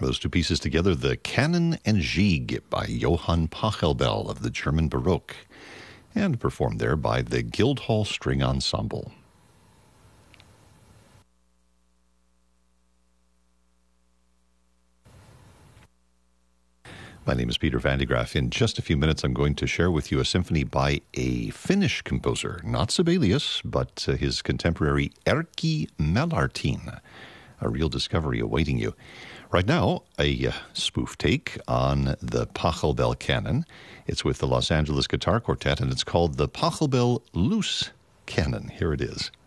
Those two pieces together, the Canon and Gigue by Johann Pachelbel of the German Baroque, and performed there by the Guildhall String Ensemble. My name is Peter van de Graaff. In just a few minutes, I'm going to share with you a symphony by a Finnish composer, not Sibelius, but his contemporary Erkki Mälartin, a real discovery awaiting you. Right now, a spoof take on the Pachelbel canon. It's with the Los Angeles Guitar Quartet, and it's called the Pachelbel Loose Canon. Here it is.